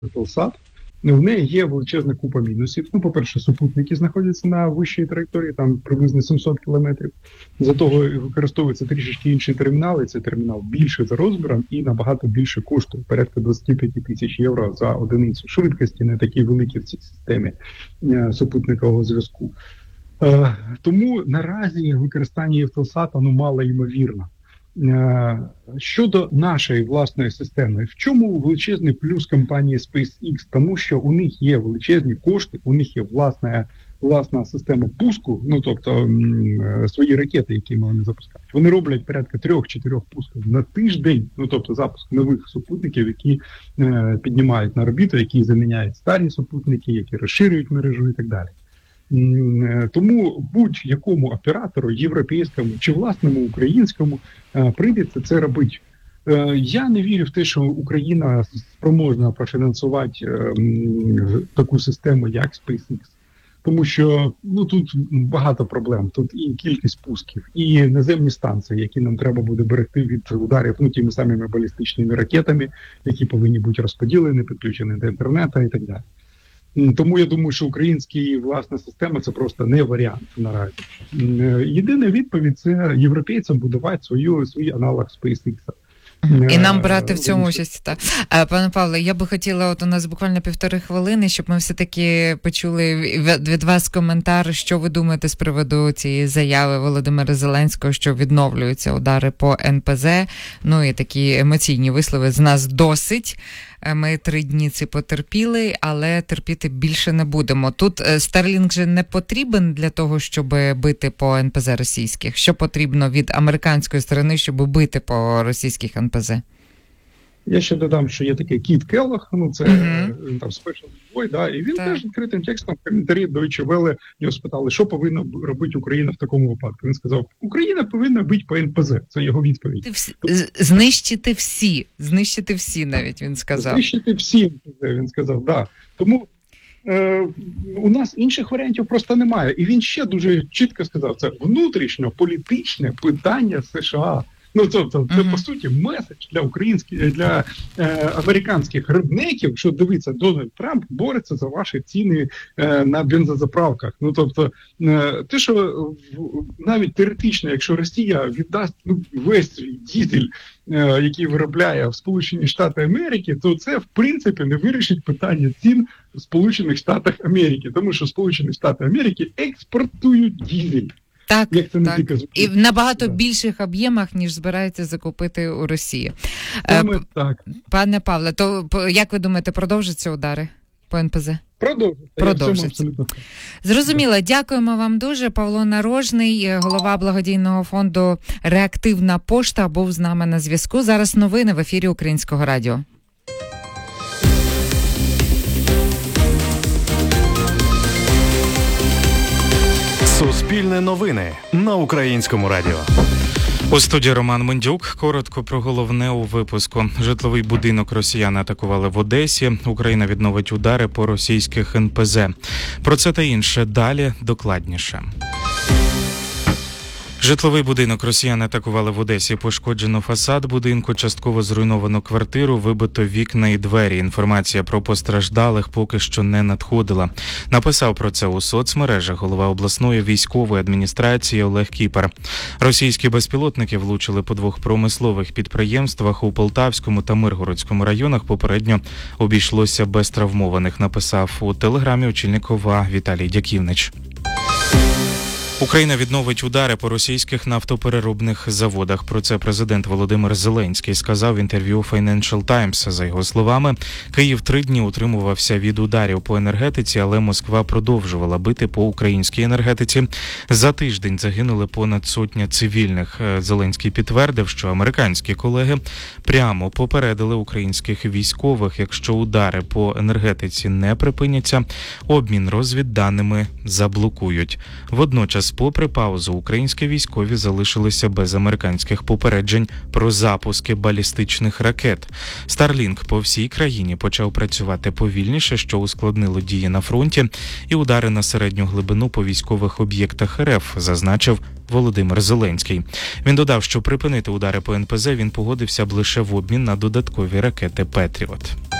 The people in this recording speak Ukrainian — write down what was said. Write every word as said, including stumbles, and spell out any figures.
Телсат. В неї є величезна купа мінусів. Ну, по-перше, супутники знаходяться на вищій траєкторії, там приблизно сімсот кілометрів. За того використовуються трішечки інші термінали. Це термінал більше за розміром і набагато більше коштує. Порядка двадцять п'ять тисяч євро за одиницю швидкості, не такі великі в цій системі супутникового зв'язку. Е, тому наразі використання Євтелсата ну, мало ймовірно. Щодо нашої власної системи, в чому величезний плюс компанії SpaceX? Тому що у них є величезні кошти, у них є власна, власна система пуску, ну тобто свої ракети, які вони запускають. Вони роблять порядка трьох-чотирьох пусків на тиждень, ну тобто запуск нових супутників, які е, піднімають на орбіту, які заміняють старі супутники, які розширюють мережу і так далі. Тому будь-якому оператору, європейському чи власному українському, прийдеться це робити. Я не вірю в те, що Україна спроможна профінансувати таку систему, як SpaceX. Тому що ну, тут багато проблем. Тут і кількість пусків, і наземні станції, які нам треба буде берегти від ударів ну, тими самими балістичними ракетами, які повинні бути розподілені, підключені до інтернету і так далі. Тому я думаю, що українська власна система – це просто не варіант наразі. Єдина відповідь – це європейцям будувати свою, свій аналог SpaceX. І нам брати в цьому участь. Так. Пане Павле, я би хотіла, от у нас буквально півтори хвилини, щоб ми все-таки почули від вас коментар, що ви думаєте з приводу цієї заяви Володимира Зеленського, що відновлюються удари по ен пе зет, ну і такі емоційні вислови з нас досить. Ми три дні ці потерпіли, але терпіти більше не будемо. Тут Starlink же не потрібен для того, щоб бити по ен пе зет російських. Що потрібно від американської сторони, щоб бити по російських ен пе зет? Я ще додам, що є такий Кіт Келлог, ну це uh-huh. там Special Boy, да, і він так. теж відкритим текстом в коментарі Deutsche Welle його спитали, що повинна робити Україна в такому випадку. Він сказав, Україна повинна бити по ен пе зет. Це його відповідь. Вс... Знищити всі, знищити всі навіть, він сказав. Знищити всі, він сказав, да. Тому е, у нас інших варіантів просто немає. І він ще дуже чітко сказав, це внутрішньополітичне питання США. Ну, тобто, це, uh-huh. по суті, меседж для українських, для е, американських рибників, що, дивіться, Дональд Трамп бореться за ваші ціни е, на бензозаправках. Ну, тобто, е, те, що в, навіть теоретично, якщо Росія віддасть ну, весь свій дізель, е, який виробляє в Сполучені Штати Америки, то це, в принципі, не вирішить питання цін в Сполучених Штатах Америки, тому що Сполучені Штати Америки експортують дізель. Так, так. І в набагато так. більших об'ємах, ніж збираються закупити у Росії. Саме П- так. Пане Павле, то як ви думаєте, продовжаться удари по ен пе зет? Продовжиться. Продовжиться. Зрозуміло. Дякуємо вам дуже. Павло Нарожний, голова благодійного фонду «Реактивна пошта», був з нами на зв'язку. Зараз новини в ефірі Українського радіо. Суспільне новини на Українському радіо. У студії Роман Мендюк. Коротко про головне у випуску. Житловий будинок росіяни атакували в Одесі. Україна відновить удари по російських ен пе зет. Про це та інше далі докладніше. Житловий будинок росіяни атакували в Одесі. Пошкоджено фасад будинку, частково зруйновано квартиру, вибито вікна і двері. Інформація про постраждалих поки що не надходила. Написав про це у соцмережах голова обласної військової адміністрації Олег Кіпер. Російські безпілотники влучили по двох промислових підприємствах у Полтавському та Миргородському районах. Попередньо обійшлося без травмованих, написав у телеграмі очільник ОВА Віталій Дяківнич. Україна відновить удари по російських нафтопереробних заводах. Про це президент Володимир Зеленський сказав в інтерв'ю Financial Times. За його словами, Київ три дні утримувався від ударів по енергетиці, але Москва продовжувала бити по українській енергетиці. За тиждень загинули понад сотня цивільних. Зеленський підтвердив, що американські колеги прямо попередили українських військових, якщо удари по енергетиці не припиняться, обмін розвідданими заблокують. Водночас, попри паузу, українські військові залишилися без американських попереджень про запуски балістичних ракет. Starlink по всій країні почав працювати повільніше, що ускладнило дії на фронті, і удари на середню глибину по військових об'єктах ер еф, зазначив Володимир Зеленський. Він додав, що припинити удари по ен пе зет він погодився б лише в обмін на додаткові ракети «Петріот».